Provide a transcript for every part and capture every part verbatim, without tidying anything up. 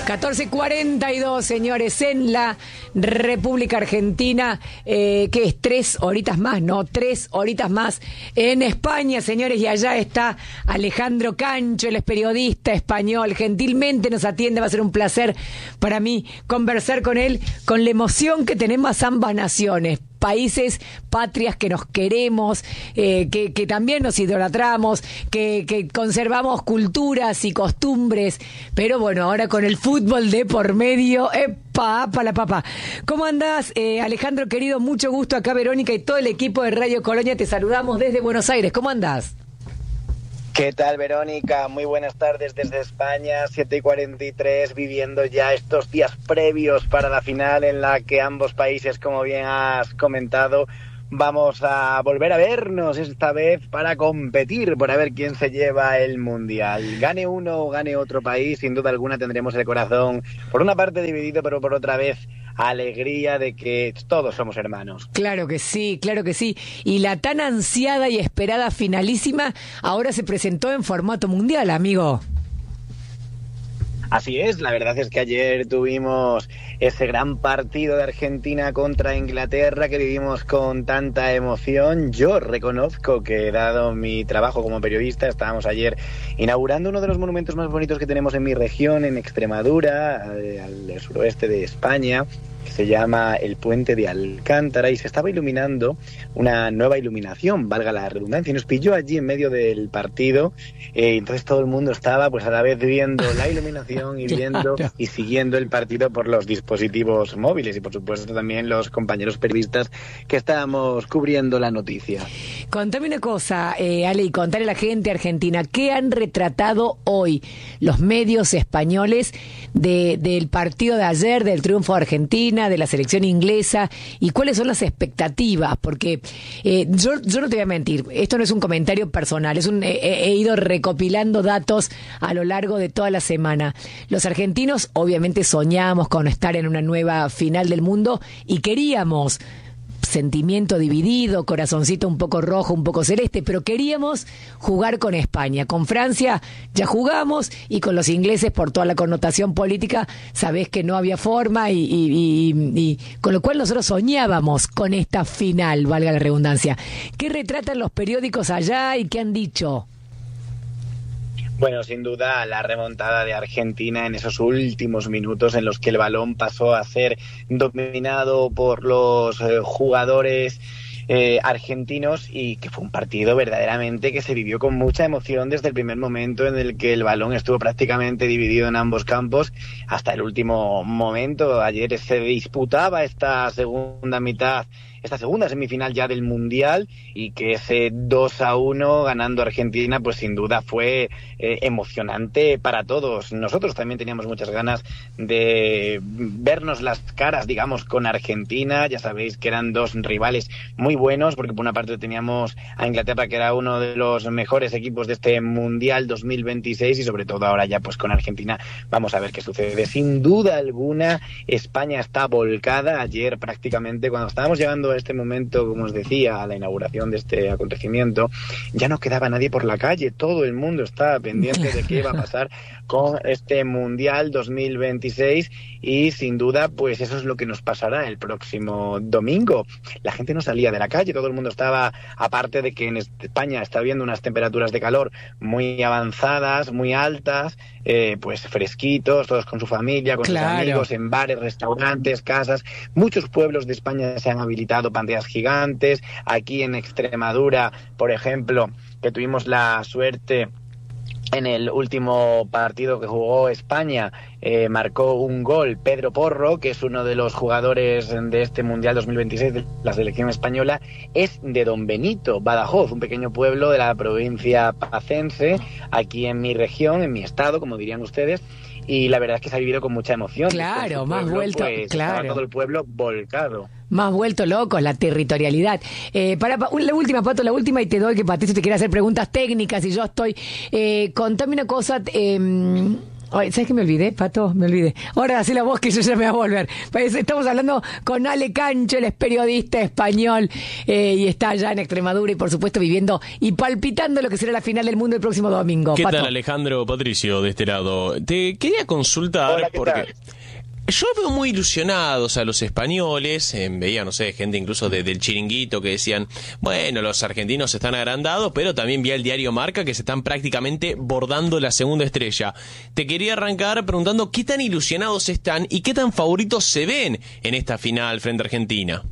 catorce cuarenta y dos, señores, en la República Argentina, eh, que es tres horitas más, no, tres horitas más en España, señores, y allá está Alejandro Cancho, él es periodista español, gentilmente nos atiende, va a ser un placer para mí conversar con él, con la emoción que tenemos ambas naciones, países, patrias que nos queremos, eh, que, que también nos idolatramos, que, que conservamos culturas y costumbres, pero bueno, ahora con el fútbol de por medio, ¡epa, pa la papa! ¿Cómo andás, eh, Alejandro, querido? Mucho gusto, acá Verónica y todo el equipo de Radio Colonia, te saludamos desde Buenos Aires, ¿cómo andás? ¿Qué tal, Verónica? Muy buenas tardes desde España, siete y cuarenta y tres, viviendo ya estos días previos para la final en la que ambos países, como bien has comentado, vamos a volver a vernos esta vez para competir por a ver quién se lleva el Mundial. Gane uno o gane otro país, sin duda alguna tendremos el corazón por una parte dividido, pero por otra vez alegría de que todos somos hermanos. Claro que sí, claro que sí. Y la tan ansiada y esperada finalísima ahora se presentó en formato mundial, amigo. Así es, la verdad es que ayer tuvimos ese gran partido de Argentina contra Inglaterra que vivimos con tanta emoción. Yo reconozco que, dado mi trabajo como periodista, estábamos ayer inaugurando uno de los monumentos más bonitos que tenemos en mi región, en Extremadura, al suroeste de España, que se llama el Puente de Alcántara, y se estaba iluminando una nueva iluminación, valga la redundancia, y nos pilló allí en medio del partido, eh, entonces todo el mundo estaba pues a la vez viendo la iluminación y viendo claro. y siguiendo el partido por los dispositivos móviles y por supuesto también los compañeros periodistas que estábamos cubriendo la noticia. Contame una cosa, eh, Ale, y contale a la gente argentina, ¿qué han retratado hoy los medios españoles de, del partido de ayer, del triunfo de Argentina, de la selección inglesa, y cuáles son las expectativas? Porque eh, yo, yo no te voy a mentir, esto no es un comentario personal, es un, he, he ido recopilando datos a lo largo de toda la semana. Los argentinos obviamente soñamos con estar en una nueva final del mundo y queríamos sentimiento dividido, corazoncito un poco rojo, un poco celeste, pero queríamos jugar con España. Con Francia ya jugamos y con los ingleses, por toda la connotación política, sabés que no había forma y, y, y, y con lo cual nosotros soñábamos con esta final, valga la redundancia. ¿Qué retratan los periódicos allá y qué han dicho? Bueno, sin duda la remontada de Argentina en esos últimos minutos en los que el balón pasó a ser dominado por los eh, jugadores eh, argentinos, y que fue un partido verdaderamente que se vivió con mucha emoción desde el primer momento en el que el balón estuvo prácticamente dividido en ambos campos hasta el último momento. Ayer se disputaba esta segunda mitad, esta segunda semifinal ya del Mundial, y que ese dos a uno ganando Argentina pues sin duda fue eh, emocionante para todos. Nosotros también teníamos muchas ganas de vernos las caras, digamos, con Argentina. Ya sabéis que eran dos rivales muy buenos, porque por una parte teníamos a Inglaterra, que era uno de los mejores equipos de este Mundial dos mil veintiséis, y sobre todo ahora ya pues con Argentina vamos a ver qué sucede. Sin duda alguna España está volcada. Ayer prácticamente cuando estábamos llegando a este momento, como os decía, a la inauguración de este acontecimiento, ya no quedaba nadie por la calle, todo el mundo estaba pendiente de qué iba a pasar con este Mundial dos mil veintiséis, y sin duda pues eso es lo que nos pasará el próximo domingo. La gente no salía de la calle, todo el mundo estaba, aparte de que en España está habiendo unas temperaturas de calor muy avanzadas, muy altas, eh, pues fresquitos, todos con su familia, con claro. sus amigos, en bares, restaurantes, casas. Muchos pueblos de España se han habilitado pantallas gigantes. Aquí en Extremadura, por ejemplo, que tuvimos la suerte en el último partido que jugó España, eh, marcó un gol Pedro Porro, que es uno de los jugadores de este Mundial dos mil veintiséis de la selección española, es de Don Benito, Badajoz, un pequeño pueblo de la provincia pacense, aquí en mi región, en mi estado, como dirían ustedes, y la verdad es que se ha vivido con mucha emoción. Claro, más pueblo, vuelto, pues, claro. todo el pueblo volcado. Más vuelto locos, la territorialidad. Eh, para, para la última, Pato, la última, y te doy que Patricio te quiere hacer preguntas técnicas y yo estoy. Eh, contame una cosa, eh, Oye, ¿sabes qué me olvidé, Pato? Me olvidé. Ahora hace la voz que yo ya me voy a volver. Pues estamos hablando con Ale Cancho, él es periodista español eh, y está allá en Extremadura y por supuesto viviendo y palpitando lo que será la final del mundo el próximo domingo. ¿Qué Pato. tal, Alejandro? Patricio, de este lado. Te quería consultar. Hola, ¿qué porque... tal? Yo veo muy ilusionados a los españoles, eh, veía, no sé, gente incluso de, del Chiringuito que decían, bueno, los argentinos están agrandados, pero también vi el diario Marca que se están prácticamente bordando la segunda estrella. Te quería arrancar preguntando qué tan ilusionados están y qué tan favoritos se ven en esta final frente a Argentina.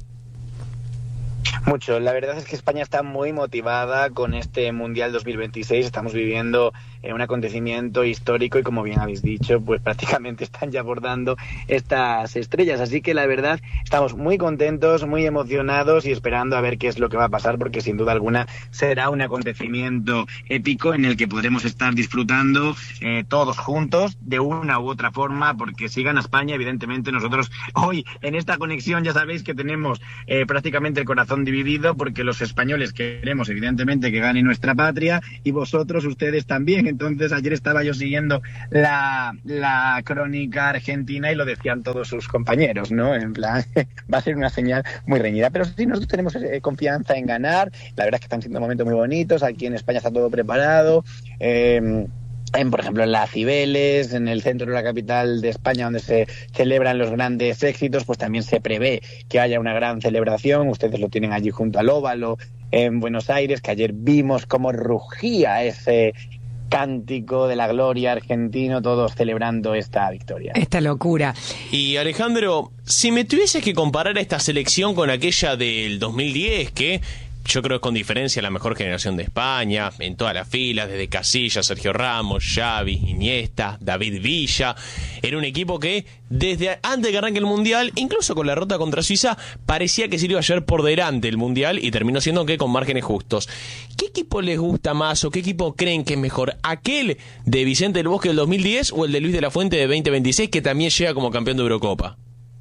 Mucho. La verdad es que España está muy motivada con este Mundial dos mil veintiséis. Estamos viviendo eh, un acontecimiento histórico y, como bien habéis dicho, pues prácticamente están ya abordando estas estrellas. Así que la verdad estamos muy contentos, muy emocionados y esperando a ver qué es lo que va a pasar, porque sin duda alguna será un acontecimiento épico en el que podremos estar disfrutando eh, todos juntos de una u otra forma, porque si gana España, evidentemente nosotros hoy en esta conexión ya sabéis que tenemos eh, prácticamente el corazón dividido, porque los españoles queremos evidentemente que gane nuestra patria y vosotros, ustedes también. Entonces ayer estaba yo siguiendo la, la crónica argentina y lo decían todos sus compañeros, ¿no? En plan, va a ser una señal muy reñida, pero sí, nosotros tenemos eh, confianza en ganar. La verdad es que están siendo momentos muy bonitos. Aquí en España está todo preparado. Eh, En, por ejemplo, en las Cibeles, en el centro de la capital de España, donde se celebran los grandes éxitos, pues también se prevé que haya una gran celebración. Ustedes lo tienen allí junto al Óvalo, en Buenos Aires, que ayer vimos cómo rugía ese cántico de la gloria argentino, todos celebrando esta victoria. Esta locura. Y Alejandro, si me tuvieses que comparar a esta selección con aquella del dos mil diez, que yo creo que es con diferencia la mejor generación de España, en todas las filas, desde Casillas, Sergio Ramos, Xavi, Iniesta, David Villa. Era un equipo que desde antes de que arranque el Mundial, incluso con la derrota contra Suiza, parecía que se iba a llevar por delante el Mundial y terminó siendo que con márgenes justos. ¿Qué equipo les gusta más o qué equipo creen que es mejor? ¿Aquel de Vicente del Bosque del dos mil diez o el de Luis de la Fuente de veinte veintiséis, que también llega como campeón de Eurocopa?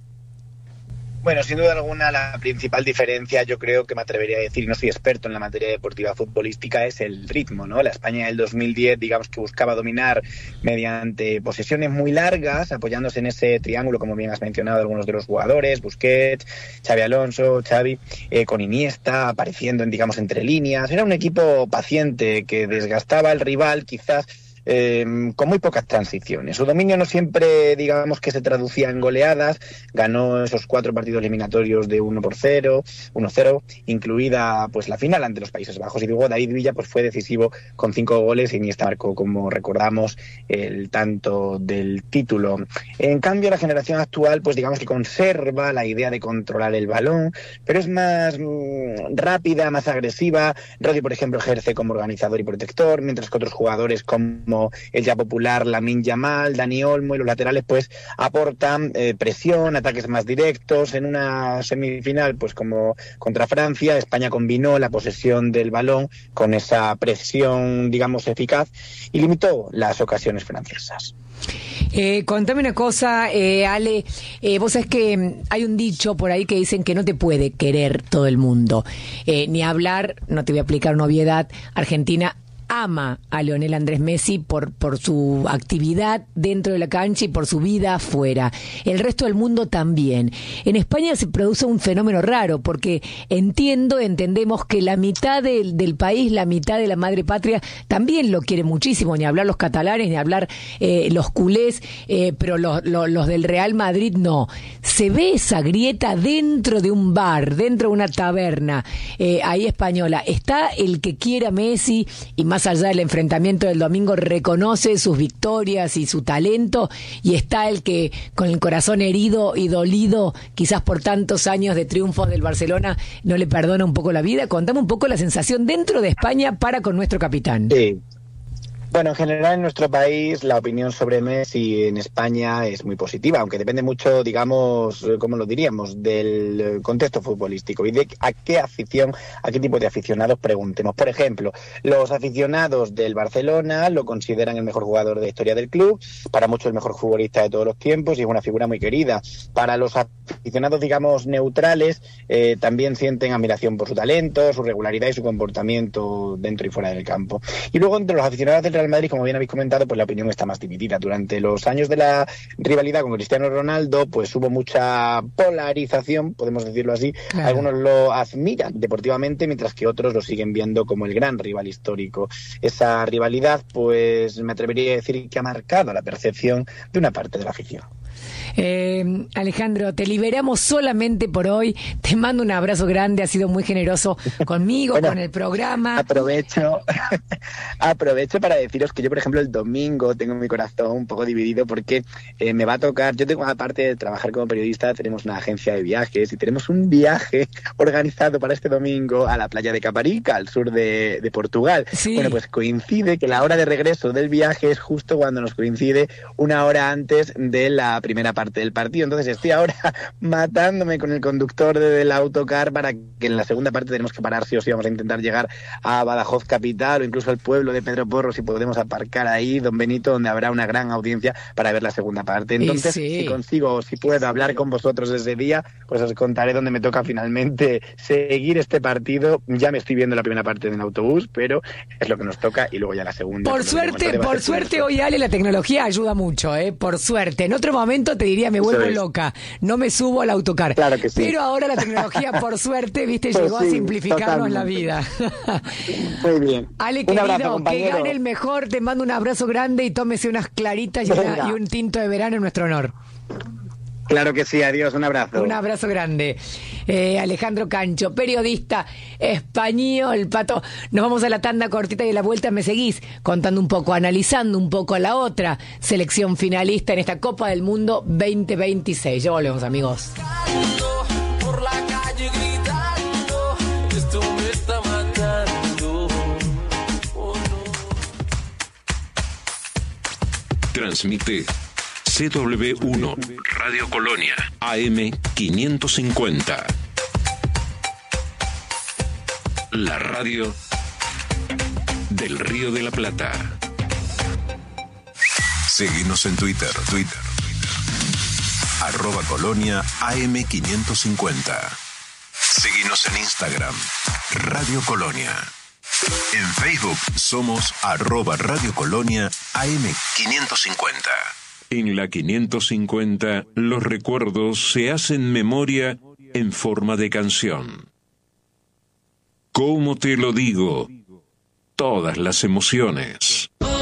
Bueno, sin duda alguna la principal diferencia, yo creo que me atrevería a decir, no soy experto en la materia deportiva futbolística, es el ritmo, ¿no? La España del dos mil diez, digamos que buscaba dominar mediante posesiones muy largas, apoyándose en ese triángulo, como bien has mencionado, algunos de los jugadores, Busquets, Xavi Alonso, Xavi, eh, con Iniesta, apareciendo en, digamos, entre líneas. Era un equipo paciente que desgastaba al rival, quizás Eh, con muy pocas transiciones. Su dominio no siempre, digamos, que se traducía en goleadas. Ganó esos cuatro partidos eliminatorios de uno por cero, uno cero, incluida pues la final ante los Países Bajos. Y luego David Villa pues fue decisivo con cinco goles y Iniesta marcó, como recordamos, el tanto del título. En cambio, la generación actual, pues digamos que conserva la idea de controlar el balón, pero es más mmm, rápida, más agresiva. Rodri, por ejemplo, ejerce como organizador y protector, mientras que otros jugadores como el ya popular Lamine Yamal, Dani Olmo y los laterales pues aportan eh, presión, ataques más directos. En una semifinal pues como contra Francia, España combinó la posesión del balón con esa presión, digamos, eficaz y limitó las ocasiones francesas. Eh, contame una cosa, eh, Ale, eh, vos sabés que hay un dicho por ahí que dicen que no te puede querer todo el mundo, eh, ni hablar, no te voy a aplicar una obviedad, Argentina ama a Lionel Andrés Messi por, por su actividad dentro de la cancha y por su vida afuera. El resto del mundo también. En España se produce un fenómeno raro, porque entiendo, entendemos que la mitad del, del país, la mitad de la madre patria, también lo quiere muchísimo, ni hablar los catalanes, ni hablar eh, los culés, eh, pero los, los, los del Real Madrid no. Se ve esa grieta dentro de un bar, dentro de una taberna, eh, ahí española. Está el que quiere a Messi y más allá del enfrentamiento del domingo reconoce sus victorias y su talento, y está el que con el corazón herido y dolido quizás por tantos años de triunfos del Barcelona no le perdona un poco la vida. Contame un poco la sensación dentro de España para con nuestro capitán. Sí. Bueno, en general en nuestro país la opinión sobre Messi en España es muy positiva, aunque depende mucho, digamos, ¿cómo lo diríamos?, del contexto futbolístico y de a qué afición, a qué tipo de aficionados preguntemos. Por ejemplo, los aficionados del Barcelona lo consideran el mejor jugador de la historia del club, para muchos el mejor futbolista de todos los tiempos y es una figura muy querida. Para los aficionados, digamos, neutrales, eh, también sienten admiración por su talento, su regularidad y su comportamiento dentro y fuera del campo. Y luego entre los aficionados del Real Madrid, como bien habéis comentado, pues la opinión está más dividida. Durante los años de la rivalidad con Cristiano Ronaldo, pues hubo mucha polarización, podemos decirlo así. Claro. Algunos lo admiran deportivamente, mientras que otros lo siguen viendo como el gran rival histórico. Esa rivalidad, pues me atrevería a decir que ha marcado la percepción de una parte de la afición. Eh, Alejandro, te liberamos solamente por hoy. Te mando un abrazo grande, has sido muy generoso conmigo, bueno, con el programa. Aprovecho, aprovecho para deciros que yo, por ejemplo, el domingo tengo mi corazón un poco dividido porque eh, me va a tocar, yo tengo, aparte de trabajar como periodista, tenemos una agencia de viajes y tenemos un viaje organizado para este domingo a la playa de Caparica, al sur de, de Portugal. Sí. Bueno, pues coincide que la hora de regreso del viaje es justo cuando nos coincide una hora antes de la primera parte del partido. Entonces estoy ahora matándome con el conductor del autocar para que en la segunda parte tenemos que parar sí o sí. Vamos a intentar llegar a Badajoz capital o incluso al pueblo de Pedro Porro, si podemos aparcar ahí, Don Benito, donde habrá una gran audiencia para ver la segunda parte. Entonces, sí. si consigo o si puedo hablar con vosotros ese día, pues os contaré dónde me toca finalmente seguir este partido. Ya me estoy viendo la primera parte en el autobús, pero es lo que nos toca y luego ya la segunda. Por suerte, por suerte hoy, Ale, la tecnología ayuda mucho, ¿eh? Por suerte. En otro momento te diría, me vuelvo loca, no me subo al autocar. Claro que sí. Pero ahora la tecnología, por suerte, viste, pues llegó sí, a simplificarnos totalmente. La vida. Muy bien. Ale, querido, abrazo, que gane el mejor, te mando un abrazo grande y tómese unas claritas y, una, y un tinto de verano en nuestro honor. Claro que sí, adiós, un abrazo. Un abrazo grande. Eh, Alejandro Cancho, periodista español, Pato. Nos vamos a la tanda cortita y a la vuelta me seguís contando un poco, analizando un poco a la otra selección finalista en esta Copa del Mundo veinte veintiséis. Ya volvemos, amigos. Por la calle gritando, esto me está matando. Oh, no. Transmite C W uno, Radio Colonia, A M quinientos cincuenta. La radio del Río de la Plata. Seguinos en Twitter, Twitter, Twitter. Arroba Colonia A M quinientos cincuenta. Seguinos en Instagram, Radio Colonia. En Facebook somos arroba Radio Colonia A M quinientos cincuenta. En la quinientos cincuenta, los recuerdos se hacen memoria en forma de canción. ¿Cómo te lo digo? Todas las emociones.